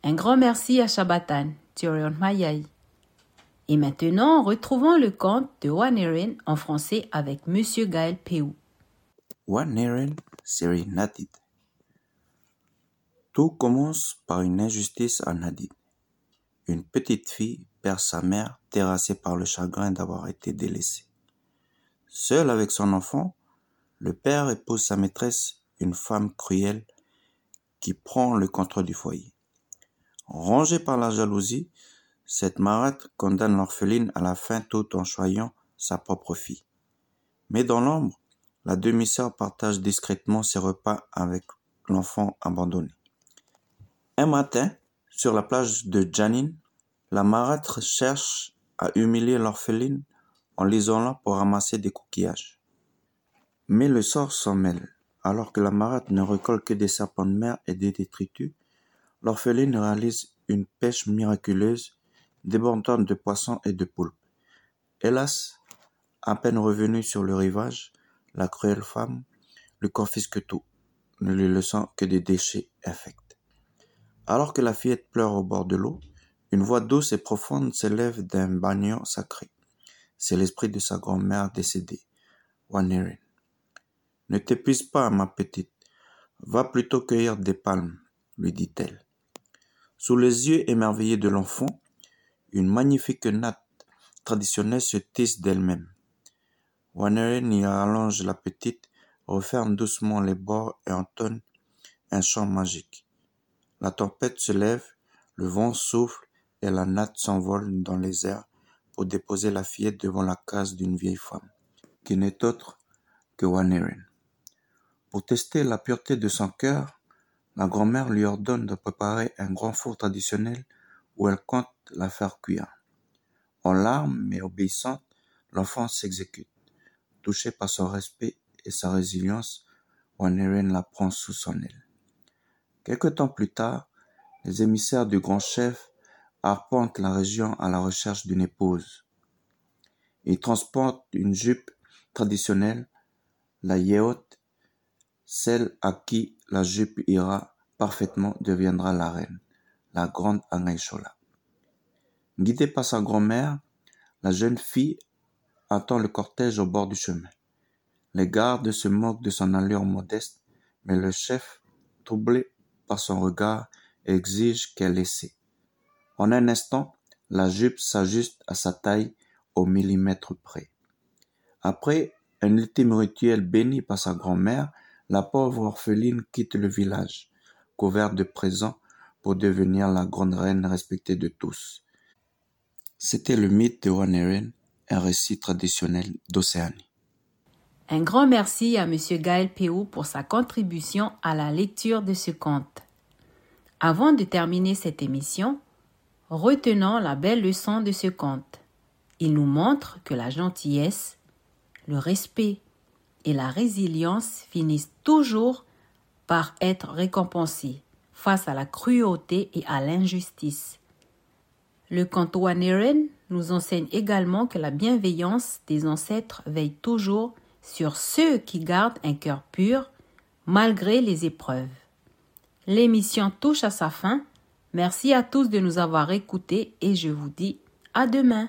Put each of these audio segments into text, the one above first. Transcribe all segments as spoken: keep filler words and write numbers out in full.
Un grand merci à Shabatan, Tyrion Mayai. Et maintenant, retrouvons le conte de Waneren en français avec Monsieur Gaël Péou. Waneren, série Nadid. Tout commence par une injustice à Nadid. Une petite fille perd sa mère, terrassée par le chagrin d'avoir été délaissée. Seul avec son enfant, le père épouse sa maîtresse, une femme cruelle qui prend le contrôle du foyer. Rongée par la jalousie, cette marâtre condamne l'orpheline à la faim tout en choyant sa propre fille. Mais dans l'ombre, la demi-sœur partage discrètement ses repas avec l'enfant abandonné. Un matin, sur la plage de Janine, la marâtre cherche à humilier l'orpheline en l'isolant pour ramasser des coquillages. Mais le sort s'en mêle. Alors que la marâtre ne récolte que des serpents de mer et des détritus, l'orpheline réalise une pêche miraculeuse, débordante de poissons et de poulpes. Hélas, à peine revenue sur le rivage, la cruelle femme lui confisque tout, ne lui laissant que des déchets infects. Alors que la fillette pleure au bord de l'eau, une voix douce et profonde s'élève d'un banyan sacré. C'est l'esprit de sa grand-mère décédée, Waneren. « Ne t'épuise pas, ma petite, va plutôt cueillir des palmes, lui dit-elle. Sous les yeux émerveillés de l'enfant, une magnifique natte traditionnelle se tisse d'elle-même. Waneren y allonge la petite, referme doucement les bords et entonne un chant magique. La tempête se lève, le vent souffle et la natte s'envole dans les airs pour déposer la fillette devant la case d'une vieille femme, qui n'est autre que Waneren. Pour tester la pureté de son cœur, la grand-mère lui ordonne de préparer un grand four traditionnel où elle compte la faire cuire. En larmes mais obéissante, l'enfant s'exécute. Touché par son respect et sa résilience, Waneren la prend sous son aile. Quelque temps plus tard, les émissaires du grand chef arpentent la région à la recherche d'une épouse. Ils transportent une jupe traditionnelle, la yeot. Celle à qui la jupe ira parfaitement deviendra la reine, la grande Angaïchola. Guidée par sa grand-mère, la jeune fille attend le cortège au bord du chemin. Les gardes se moquent de son allure modeste, mais le chef, troublé par son regard, exige qu'elle essaie. En un instant, la jupe s'ajuste à sa taille au millimètre près. Après un ultime rituel béni par sa grand-mère, la pauvre orpheline quitte le village, couverte de présents pour devenir la grande reine respectée de tous. C'était le mythe de Waneren, un récit traditionnel d'Océanie. Un grand merci à Monsieur Gaël Péou pour sa contribution à la lecture de ce conte. Avant de terminer cette émission, retenons la belle leçon de ce conte. Il nous montre que la gentillesse, le respect et la résilience finissent toujours par être récompensés face à la cruauté et à l'injustice. Le conte Waneren nous enseigne également que la bienveillance des ancêtres veille toujours sur ceux qui gardent un cœur pur malgré les épreuves. L'émission touche à sa fin. Merci à tous de nous avoir écoutés et je vous dis à demain.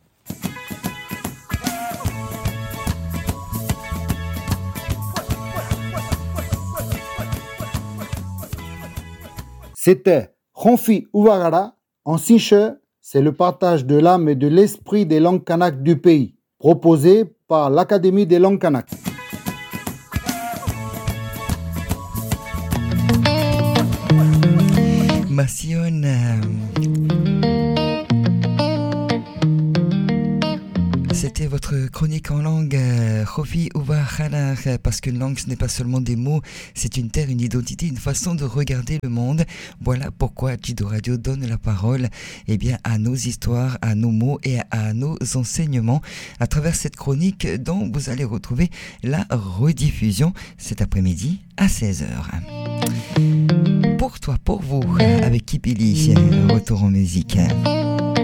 C'était Ronfi Ouagara en Siche, c'est le partage de l'âme et de l'esprit des langues kanak du pays, proposé par l'Académie des langues kanak. Masion. C'était votre chronique en langue, Khofi Ouva Khalar, parce qu'une langue, ce n'est pas seulement des mots, c'est une terre, une identité, une façon de regarder le monde. Voilà pourquoi Jido Radio donne la parole eh bien, à nos histoires, à nos mots et à nos enseignements à travers cette chronique dont vous allez retrouver la rediffusion cet après-midi à seize heures. Pour toi, pour vous, avec Kipili, retour en musique.